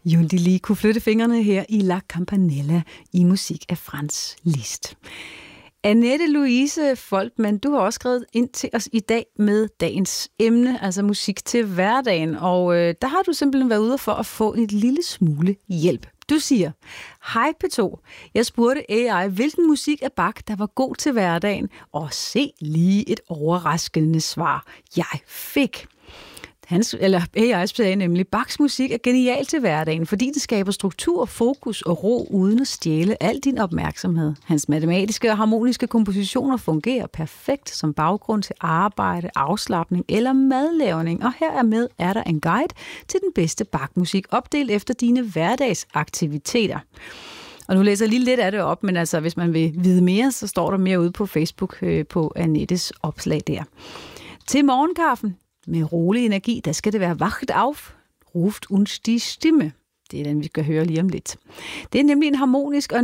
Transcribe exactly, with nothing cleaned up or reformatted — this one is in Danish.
Yundili kunne flytte fingrene her i La Campanella i musik af Franz Liszt. Annette Louise Foltmann, du har også skrevet ind til os i dag med dagens emne, altså musik til hverdagen, og øh, der har du simpelthen været ude for at få en lille smule hjælp. Du siger, hej P to, jeg spurgte A I, hvilken musik af Bach, der var god til hverdagen, og se lige et overraskende svar, jeg fik. Hans, eller A I sagde nemlig, Bachs musik er genial til hverdagen, fordi det skaber struktur, fokus og ro uden at stjæle al din opmærksomhed. Hans matematiske og harmoniske kompositioner fungerer perfekt som baggrund til arbejde, afslapning eller madlavning. Og hermed er der en guide til den bedste Bach-musik, opdelt efter dine hverdagsaktiviteter. Og nu læser jeg lige lidt af det op, men altså, hvis man vil vide mere, så står der mere ude på Facebook øh, på Annettes opslag der. Til morgenkaffen med rolig energi, der skal det være wacht auf, ruft uns die Stimme. Det er den, vi skal høre lige om lidt. Det er nemlig en harmonisk og